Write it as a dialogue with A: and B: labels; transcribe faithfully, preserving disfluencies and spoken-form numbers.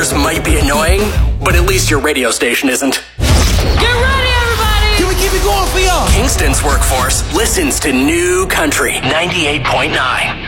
A: neighbors might be annoying, but at least your radio station isn't.
B: Get ready, everybody!
C: Can we keep it going for y'all?
A: Kingston's workforce listens to New Country ninety-eight point nine.